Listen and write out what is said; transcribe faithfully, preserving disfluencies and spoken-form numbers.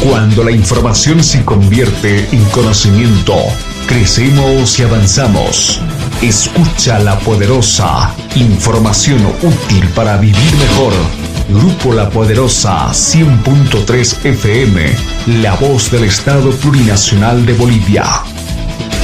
Cuando la información se convierte en conocimiento, crecemos y avanzamos. Escucha La Poderosa, información útil para vivir mejor. Grupo La Poderosa cien punto tres F M, la voz del Estado Plurinacional de Bolivia.